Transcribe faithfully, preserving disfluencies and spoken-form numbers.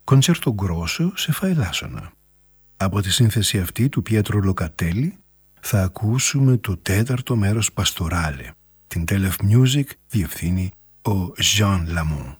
Κοντσέρτο γκρόσο σε φα ελάσσονα. Από τη σύνθεση αυτή του Πιέτρο Λοκατέλη θα ακούσουμε το τέταρτο μέρος Παστοράλε. Την Τέλεφ Music διευθύνει ο Jean Lamont.